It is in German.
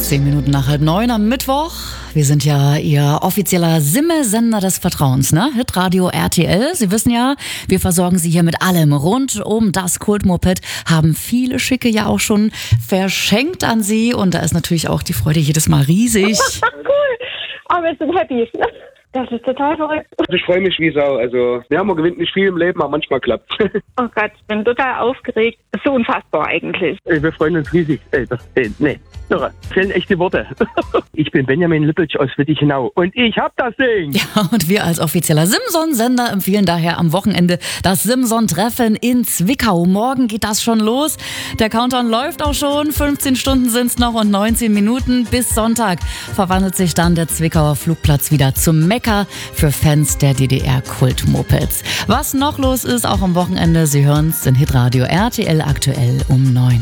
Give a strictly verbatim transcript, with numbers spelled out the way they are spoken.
Zehn Minuten nach halb neun am Mittwoch. Wir sind ja Ihr offizieller Simme-Sender des Vertrauens, ne? Hitradio R T L. Sie wissen ja, wir versorgen Sie hier mit allem rund um das Kultmoped, haben viele Schicke ja auch schon verschenkt an Sie und da ist natürlich auch die Freude jedes Mal riesig. Cool, aber wir sind happy. Das ist total verrückt. Ich freue mich wie Sau. Also, ja, man gewinnt nicht viel im Leben, aber manchmal klappt. Oh Gott, ich bin total aufgeregt. Das ist so unfassbar eigentlich. Wir freuen uns riesig. Äh, das, äh, nee, irre. Fehlen echte Worte. Ich bin Benjamin Lippitsch aus Wittichenau und ich hab das Ding. Ja, und wir als offizieller Simson-Sender empfehlen daher am Wochenende das Simson-Treffen in Zwickau. Morgen geht das schon los. Der Countdown läuft auch schon. fünfzehn Stunden sind's noch und neunzehn Minuten. Bis Sonntag verwandelt sich dann der Zwickauer Flugplatz wieder zum Mekka für Fans der D D R-Kultmopeds. Was noch los ist, auch am Wochenende, Sie hören's in Hitradio R T L aktuell um neun.